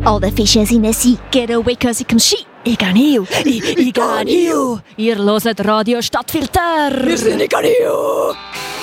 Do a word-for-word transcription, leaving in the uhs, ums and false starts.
Alle Fische sind sie, get away cause ich kann ski. Ich kann hier, ich, ich kann hier. Ihr hört Radio Stadtfilter. Wir sind ich kann hier.